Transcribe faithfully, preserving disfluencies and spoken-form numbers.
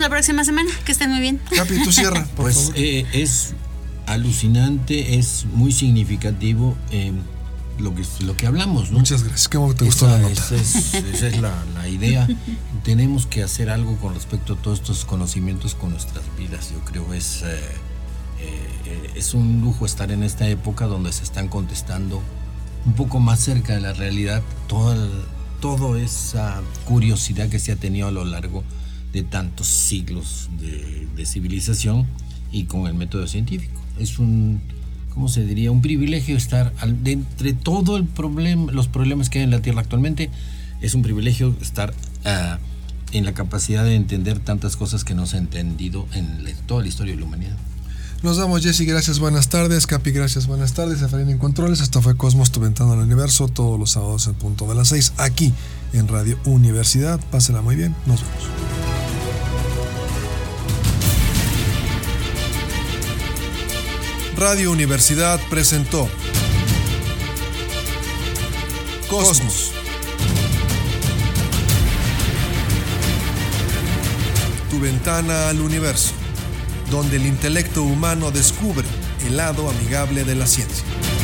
la próxima semana. Que estén muy bien. Capi, tú cierra, por pues favor. Eh, es alucinante, es muy significativo eh, lo que lo que hablamos, ¿no? Muchas gracias. Qué bueno que te gustó esa, la nota. Esa es, esa es la, la idea. Tenemos que hacer algo con respecto a todos estos conocimientos con nuestras vidas. Yo creo es eh, eh, es un lujo estar en esta época donde se están contestando un poco más cerca de la realidad toda el, toda esa curiosidad que se ha tenido a lo largo de tantos siglos de, de civilización y con el método científico. Es un, ¿cómo se diría? Un privilegio estar al, de entre todo el problema, los problemas que hay en la Tierra actualmente. Es un privilegio estar uh, en la capacidad de entender tantas cosas que no se ha entendido en la, toda la historia de la humanidad. Nos damos, Jessy, gracias, buenas tardes. Capi, gracias, buenas tardes. Efraín en Controles. Esto fue Cosmos, tu ventana al universo, todos los sábados en punto de las seis, aquí en Radio Universidad. Pásela muy bien, nos vemos. Radio Universidad presentó Cosmos, tu ventana al universo, donde el intelecto humano descubre el lado amigable de la ciencia.